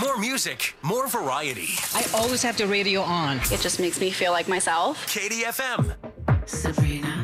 More music, more variety. I always have the radio on. It just makes me feel like myself. KDFM. Sabrina.